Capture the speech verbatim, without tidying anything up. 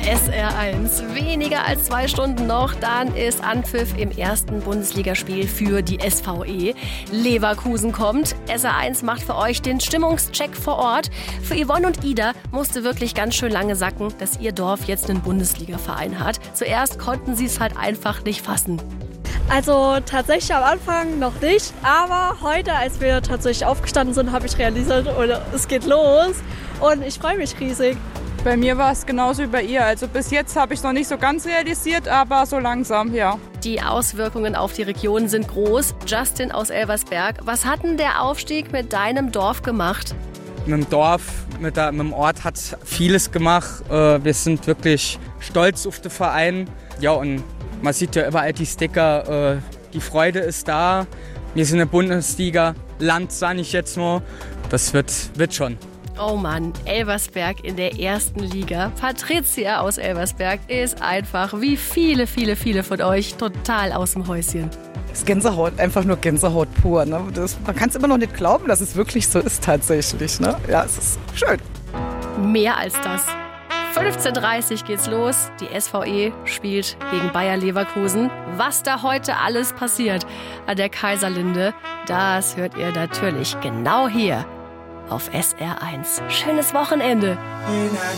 S R eins. Weniger als zwei Stunden noch, dann ist Anpfiff im ersten Bundesligaspiel für die S V E. Leverkusen kommt. S R eins macht für euch den Stimmungscheck vor Ort. Für Yvonne und Ida musste wirklich ganz schön lange sacken, dass ihr Dorf jetzt einen Bundesliga-Verein hat. Zuerst konnten sie es halt einfach nicht fassen. Also tatsächlich am Anfang noch nicht, aber heute, als wir tatsächlich aufgestanden sind, habe ich realisiert, oder es geht los und ich freue mich riesig. Bei mir war es genauso wie bei ihr. Also bis jetzt habe ich es noch nicht so ganz realisiert, aber so langsam, ja. Die Auswirkungen auf die Region sind groß. Justin aus Elversberg, was hat denn der Aufstieg mit deinem Dorf gemacht? Mit dem Dorf, mit, der, mit dem Ort hat vieles gemacht. Wir sind wirklich stolz auf den Verein. Ja, und man sieht ja überall die Sticker. Die Freude ist da. Wir sind in der Bundesliga. Land, sage ich jetzt mal. Das wird, wird schon. Oh Mann, Elversberg in der ersten Liga. Patricia aus Elversberg ist einfach, wie viele, viele, viele von euch, total aus dem Häuschen. Das ist Gänsehaut, einfach nur Gänsehaut pur. Ne? Das, man kann es immer noch nicht glauben, dass es wirklich so ist tatsächlich. Ne? Ja, es ist schön. Mehr als das. fünfzehn Uhr dreißig geht's los. Die S V E spielt gegen Bayer Leverkusen. Was da heute alles passiert an der Kaiserlinde, das hört ihr natürlich genau hier auf S R eins. Schönes Wochenende.